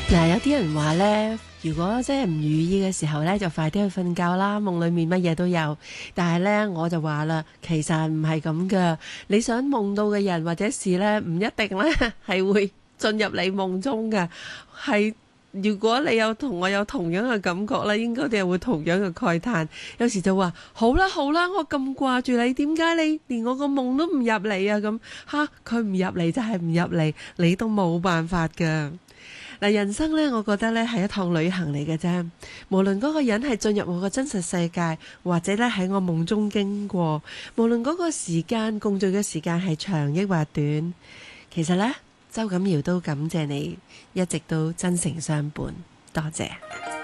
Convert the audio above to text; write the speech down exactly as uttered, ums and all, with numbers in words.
嗱，有啲人話呢，如果真係唔如意嘅時候呢，就快啲去瞓覺啦，夢裡面乜嘢都有。但係呢，我就話啦，其實唔係咁噶。你想夢到嘅人或者事呢，唔一定呢係會進入你夢中嘅。係如果你有同我有同樣嘅感覺呢，應該你係會同樣嘅慨嘆。有時就話好啦好啦，我咁掛住你，點解你連我個夢都唔入嚟啊？咁吓，佢唔入嚟就係唔入嚟，你都冇辦法噶。嗱，人生呢，我覺得呢係一趟旅行嚟嘅啫。無論嗰個人係進入我個真實世界，或者呢喺我夢中經過，無論嗰個時間共聚嘅時間係長抑或短，其實呢，周錦堯都感謝你一直都真誠相伴，多謝。